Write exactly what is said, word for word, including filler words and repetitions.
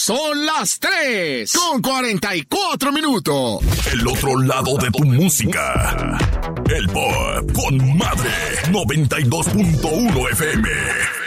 Son las tres con cuarenta y cuatro minutos. El otro lado de tu música. El Pop con Madre noventa y dos punto uno F M.